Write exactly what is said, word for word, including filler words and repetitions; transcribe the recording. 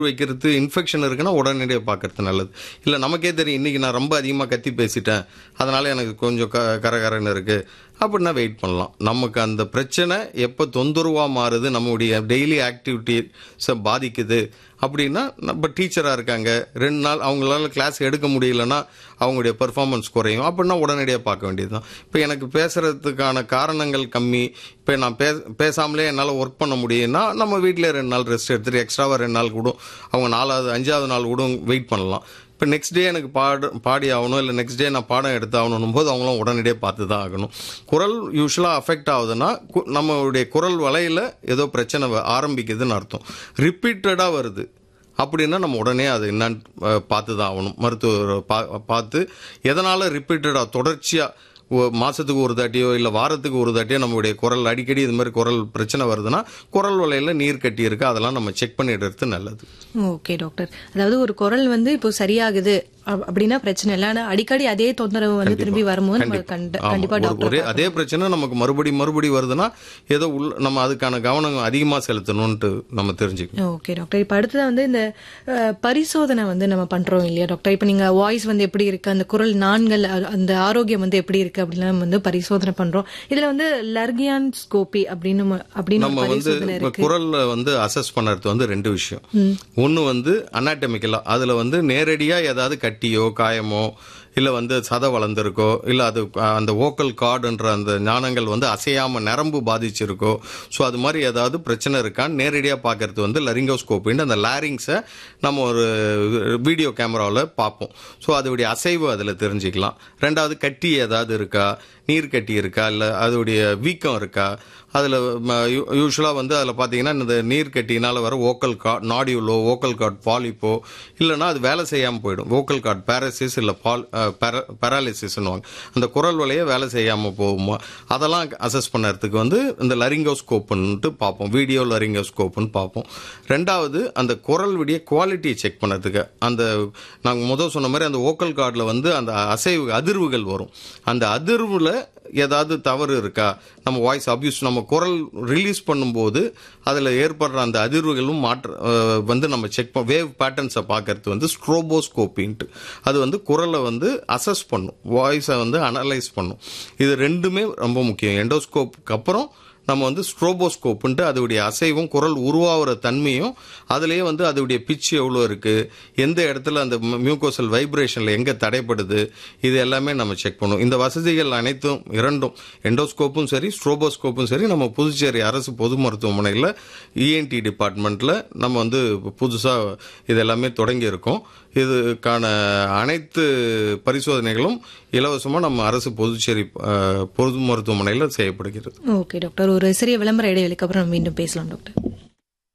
வைக்கிறது இன்ஃபெக்ஷன் இருக்குன்னா உடனடியாக பார்க்கறது நல்லது. இல்லை நமக்கே தெரியும் இன்றைக்கி நான் ரொம்ப அதிகமாக கத்தி பேசிட்டேன், அதனால் எனக்கு கொஞ்சம் க கரகரன்னு இருக்குது அப்படின்னா வெயிட் பண்ணலாம். நமக்கு அந்த பிரச்சனை எப்போ தொந்தரவாக மாறுது, நம்மளுடைய டெய்லி ஆக்டிவிட்டிஸை பாதிக்குது அப்படின்னா, நம்ம டீச்சராக இருக்காங்க, ரெண்டு நாள் அவங்களால கிளாஸ் எடுக்க முடியலன்னா அவங்களுடைய பெர்ஃபார்மன்ஸ் குறையும் அப்படின்னா உடனடியாக பார்க்க வேண்டியது தான். இப்போ எனக்கு பேசுகிறதுக்கான காரணங்கள் கம்மி, இப்போ நான் பே பேசாமலே என்னால் ஒர்க் பண்ண முடியும்னா நம்ம வீட்டிலே ரெண்டு நாள் ரெஸ்ட் எடுத்துகிட்டு எக்ஸ்ட்ராவாக ரெண்டு நாள் கூட அவங்க நாலாவது அஞ்சாவது நாள் கூட வெயிட் பண்ணலாம். இப்போ நெக்ஸ்ட் டே எனக்கு பாடு பாடி ஆகணும், இல்லை நெக்ஸ்ட் டே நான் பாடம் எடுத்து ஆகணும் போது அவங்களும் உடனடியே பார்த்து தான் ஆகணும். குரல் யூஸ்வலாக அஃபெக்ட் ஆகுதுன்னா நம்மளுடைய குரல் வலையில் ஏதோ பிரச்சனை ஆரம்பிக்குதுன்னு அர்த்தம். ரிப்பீட்டடாக வருது அப்படின்னா நம்ம உடனே அது என்னன்னு பார்த்து தான் ஆகணும். மருத்துவரை பா பார்த்து எதனால் ரிப்பீட்டடாக தொடர்ச்சியாக மாதத்துக்கு ஒரு தாட்டியோ இல்லை வாரத்துக்கு ஒரு தாட்டியோ நம்மளுடைய குரல் அடிக்கடி இது மாதிரி குரல் பிரச்சனை வருதுன்னா குரல் வலையில் நீர் கட்டி இருக்கு, அதெல்லாம் நம்ம செக் பண்ணிடுறது நல்லது. ஓகே டாக்டர், அதாவது ஒரு குரல் வந்து இப்போ சரியாகுது அப்படின்னா பிரச்சனை இல்லை, ஆனால் அடிக்கடி அதே தொந்தரவு வந்து திரும்பி வரும்போது கண்டிப்பா டாக்டர் அதே பிரச்சனை நமக்கு மறுபடி மறுபடி வருதுன்னா ஏதோ உள்ள நம்ம அதுக்கான கவனம் அதிகமாக செலுத்தணும்னு நம்ம தெரிஞ்சுக்கணும். ஓகே டாக்டர், இப்போ அடுத்தது வந்து இந்த பரிசோதனை வந்து நம்ம பண்றோம் இல்லையா டாக்டர்? இப்போ நீங்க வாய்ஸ் வந்து எப்படி இருக்கு, அந்த குரல் நான்கள் அந்த ஆரோக்கியம் வந்து எப்படி இருக்கு அப்படின்னு வந்து பரிசோதனை பண்றோம். இதுல வந்து லர்கியான்ஸ்கோபி அப்படின்னு அப்படின்னு நம்ம வந்து குரல்ல வந்து அசஸ் பண்றது வந்து ரெண்டு விஷயம். ஒன்னு வந்து அனாட்டமிக்கலா, அதுல வந்து நேரடியா ஏதாவது கட்டியோ காயமோ இல்லை வந்து சதை வளர்ந்துருக்கோ, இல்லை அது அந்த வோக்கல் கார்டுன்ற அந்த ஞானங்கள் வந்து அசையாமல் நரம்பு பாதிச்சிருக்கோ, ஸோ அது மாதிரி ஏதாவது பிரச்சனை இருக்கான்னு நேரடியாக பார்க்கறது வந்து லரிங்கோஸ்கோப்பின்னு அந்த லாரிங்ஸை நம்ம ஒரு வீடியோ கேமராவில் பார்ப்போம். ஸோ அதோடைய அசைவு அதில் தெரிஞ்சுக்கலாம். ரெண்டாவது கட்டி ஏதாவது இருக்கா, நீர் கட்டி இருக்கா, இல்லை அதோடைய வீக்கம் இருக்கா, அதில் யூஸ்வலாக வந்து அதில் பார்த்தீங்கன்னா இந்த நீர் கட்டினால் வர வோக்கல் கார்ட் நாடியூலோ வோக்கல் கார்ட் பாலிப்போ இல்லைனா அது வேலை செய்யாமல் போயிடும். வோக்கல் கார்ட் பேரசிஸ் இல்லை பால் பேராலிசிஸ்னுவாங்க, அந்த குரல் வலையை வேலை செய்யாமல் போகுமா, அதெல்லாம் அசஸ் பண்ணுறதுக்கு வந்து இந்த லரிங்கோஸ்கோப்புன்ட்டு பார்ப்போம், வீடியோ லரிங்கோஸ்கோப்புன்னு பார்ப்போம். ரெண்டாவது அந்த குரல் விடிய குவாலிட்டியை செக் பண்ணுறதுக்கு அந்த நாங்கள் முதல் சொன்ன மாதிரி அந்த வோக்கல் கார்டில் வந்து அந்த அசைவு அதிர்வுகள் வரும், அந்த அதிர்வில் ஏதாவது தவறு இருக்கா, நம்ம வாய்ஸ் அபியூஸ் நம்ம குரல் ரிலீஸ் பண்ணும்போது அதில் ஏற்படுற அந்த அதிர்வுகளும் மாற்ற வந்து நம்ம செக் பண்ண வேவ் பேட்டர்ன்ஸை பார்க்கறது வந்து ஸ்ட்ரோபோஸ்கோப்பின்ட்டு, அது வந்து குரலை வந்து அசஸ் பண்ணும், வாய்ஸை வந்து அனலைஸ் பண்ணும். இது ரெண்டுமே ரொம்ப முக்கியம். எண்டோஸ்கோப்புக்கு அப்புறம் நம்ம வந்து ஸ்ட்ரோபோஸ்கோப்புன்ட்டு அதோடைய அசைவும் குரல் உருவாகிற தன்மையும் அதுலேயே வந்து அதோடைய பிச் எவ்வளோ இருக்குது, எந்த இடத்துல அந்த மியூக்கோசல் வைப்ரேஷனில் எங்கே தடைப்படுது, இது எல்லாமே நம்ம செக் பண்ணுவோம். இந்த வசதிகள் அனைத்தும் இரண்டும் எண்டோஸ்கோப்பும் சரி ஸ்ட்ரோபோஸ்கோப்பும் சரி நம்ம புதுச்சேரி அரசு பொது மருத்துவமனையில் இஎன்டி டிபார்ட்மெண்ட்டில் நம்ம வந்து புதுசாக இது எல்லாமே தொடங்கி இருக்கோம். இதுக்கான அனைத்து பரிசோதனைகளும் இலவசமாக நம்ம அரசு புதுச்சேரி பொது மருத்துவமனையில் செய்யப்படுகிறது. ஓகே டாக்டர், ஒரு சிறிய விளம்பர இடைவெளிக்கு அப்புறம் மீண்டும் பேசலாம் டாக்டர்.